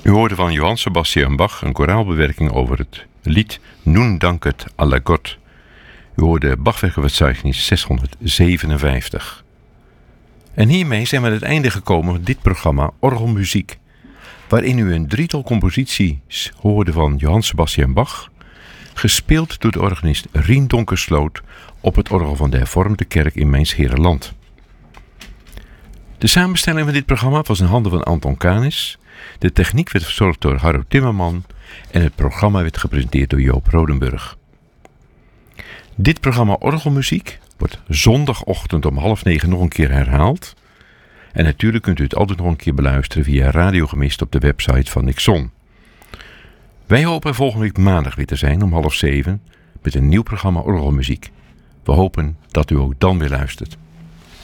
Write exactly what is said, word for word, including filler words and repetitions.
U hoorde van Johann Sebastian Bach een koraalbewerking over het lied Nun danket aller Gott. U hoorde Bachwerkverzeichnis zeshonderdzevenenvijftig. En hiermee zijn we aan het einde gekomen van dit programma Orgelmuziek, waarin u een drietal composities hoorde van Johann Sebastian Bach, gespeeld door de organist Rien Donkersloot op het orgel van de Hervormde Kerk in Mijns-Herenland. De samenstelling van dit programma was in handen van Anton Kanis. De techniek werd verzorgd door Harro Timmerman en het programma werd gepresenteerd door Joop Rodenburg. Dit programma Orgelmuziek wordt zondagochtend om half negen nog een keer herhaald. En natuurlijk kunt u het altijd nog een keer beluisteren via Radio Gemist op de website van Nixon. Wij hopen volgende week maandag weer te zijn om half zeven met een nieuw programma Orgelmuziek. We hopen dat u ook dan weer luistert.